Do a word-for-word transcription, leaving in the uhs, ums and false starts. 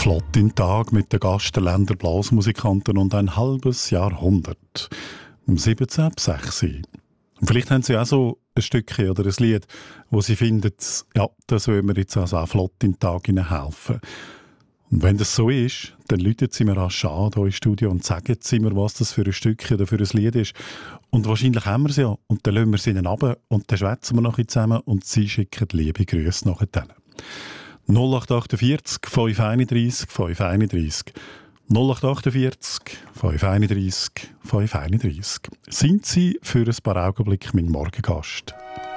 Flottin-Tag mit den Gasterländer Blasmusikanten und ein halbes Jahrhundert. Um siebzehn ab sechs. Und vielleicht haben Sie auch so ein Stückchen oder ein Lied, wo Sie finden, ja, das wollen wir jetzt also auch Flottin-Tag Ihnen helfen. Und wenn das so ist, dann rufen Sie mir rasch an hier im Studio und sagen Sie mir, was das für ein Stückchen oder für ein Lied ist. Und wahrscheinlich haben wir es ja. Und dann lassen wir sie Ihnen runter und dann schwätzen wir noch ein zusammen und Sie schicken liebe Grüße nachher. null acht achtundvierzig, fünf einunddreißig, fünf einunddreißig. null acht achtundvierzig, fünf einunddreißig, fünf einunddreißig. Sind Sie für ein paar Augenblicke mein Morgengast?